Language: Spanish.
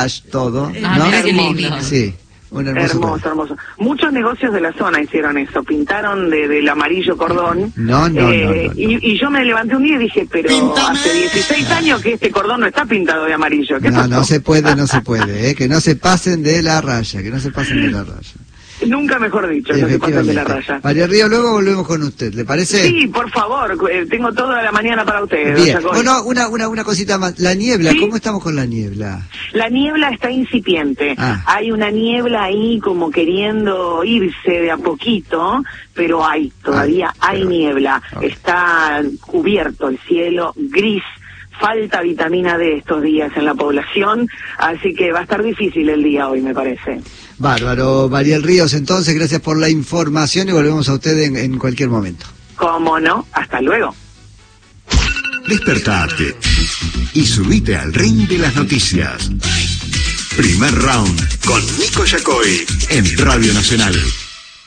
garage, todo, ¿no? Mira qué lindo. Sí, un hermoso. Hermoso. Muchos negocios de la zona hicieron eso, pintaron del amarillo cordón. No. Y yo me levanté un día y dije, pero hace 16 años que este cordón no está pintado de amarillo. ¿Qué pasó? No se puede, que no se pasen de la raya, Nunca mejor dicho, no se pasan de la raya. María Río, luego volvemos con usted, ¿le parece? Sí, por favor, tengo toda la mañana para ustedes. Bien. Bueno, una cosita más, la niebla, ¿sí? ¿Cómo estamos con la niebla? La niebla está incipiente, hay una niebla ahí como queriendo irse de a poquito, pero todavía hay niebla, está cubierto el cielo, gris. Falta vitamina D estos días en la población, así que va a estar difícil el día hoy, me parece. Bárbaro. Mariel Ríos, entonces, gracias por la información y volvemos a usted en cualquier momento. Cómo no, hasta luego. Despertate y subite al ring de las noticias. Primer round con Nico Yacoy en Radio Nacional.